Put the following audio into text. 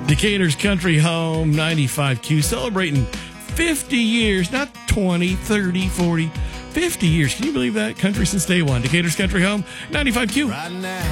Decatur's Country Home, 95Q, celebrating 50 years, not 20, 30, 40, 50 years. Can you believe that? Country since day one. Decatur's Country Home, 95Q. Right now.